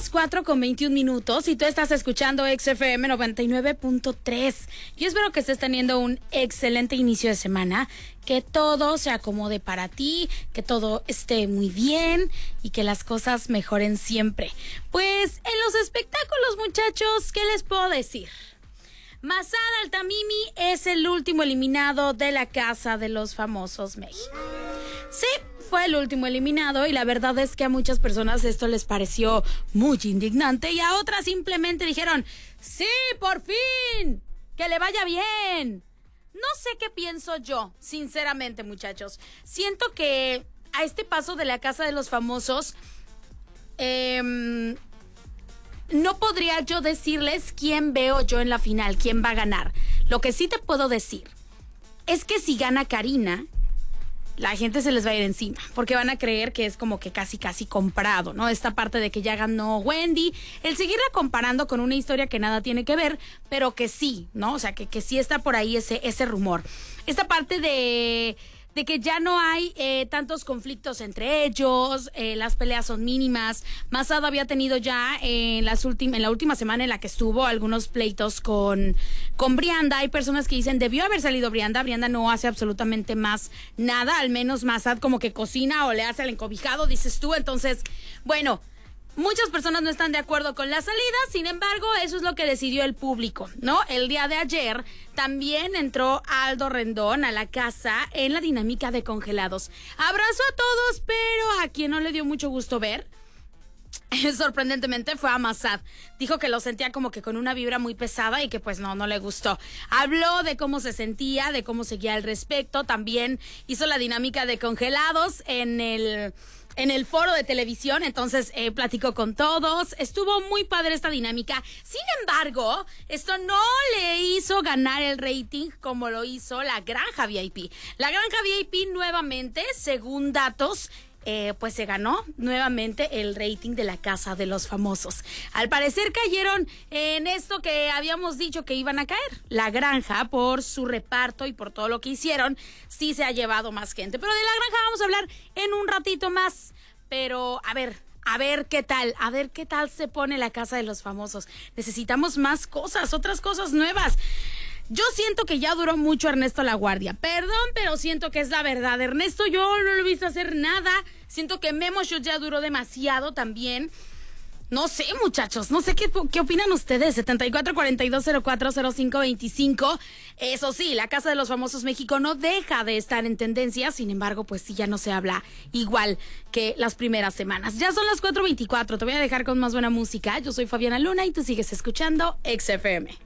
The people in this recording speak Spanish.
las 4:21 y tú estás escuchando XFM 99.3. Yo espero que estés teniendo un excelente inicio de semana, que todo se acomode para ti, que todo esté muy bien y que las cosas mejoren siempre. Pues en los espectáculos, muchachos, ¿qué les puedo decir? Masad Altamimi es el último eliminado de la Casa de los Famosos México. Sí, fue el último eliminado y la verdad es que a muchas personas esto les pareció muy indignante y a otras simplemente dijeron, sí, por fin, que le vaya bien. No sé qué pienso yo, sinceramente, muchachos. Siento que a este paso de la Casa de los Famosos, no podría yo decirles quién veo yo en la final, quién va a ganar. Lo que sí te puedo decir es que si gana Karina, la gente se les va a ir encima, porque van a creer que es como que casi comprado, ¿no? Esta parte de que ya ganó Wendy, el seguirla comparando con una historia que nada tiene que ver, pero que sí, ¿no? O sea, que sí está por ahí ese rumor. Esta parte de que ya no hay tantos conflictos entre ellos, las peleas son mínimas. Masad había tenido ya en la última semana en la que estuvo algunos pleitos con Brianda. Hay personas que dicen, debió haber salido Brianda no hace absolutamente más nada, al menos Masad como que cocina o le hace al encobijado, dices tú. Entonces, bueno, muchas personas no están de acuerdo con la salida, sin embargo, eso es lo que decidió el público, ¿no? El día de ayer también entró Aldo Rendón a la casa en la dinámica de congelados. Abrazó a todos, pero a quien no le dio mucho gusto ver, sorprendentemente, fue a Masad. Dijo que lo sentía como que con una vibra muy pesada y que pues no le gustó. Habló de cómo se sentía, de cómo seguía al respecto. También hizo la dinámica de congelados en el foro de televisión, entonces platicó con todos. Estuvo muy padre esta dinámica. Sin embargo, esto no le hizo ganar el rating como lo hizo la Granja VIP. La Granja VIP nuevamente, según datos, pues se ganó nuevamente el rating de la Casa de los Famosos. Al parecer cayeron en esto que habíamos dicho que iban a caer. La Granja, por su reparto y por todo lo que hicieron, sí se ha llevado más gente. Pero de la Granja vamos a hablar en un ratito más. Pero a ver qué tal se pone la Casa de los Famosos. Necesitamos más cosas, otras cosas nuevas. Yo siento que ya duró mucho Ernesto La Guardia. Perdón, pero siento que es la verdad. Ernesto yo no lo he visto hacer nada. Siento que Memo Show ya duró demasiado también. No sé, muchachos, no sé qué opinan ustedes. 74-4204-0525. Eso sí, la Casa de los Famosos México no deja de estar en tendencia. Sin embargo, pues sí, ya no se habla igual que las primeras semanas. Ya son las 4:24. Te voy a dejar con más buena música. Yo soy Fabiana Luna y tú sigues escuchando XFM.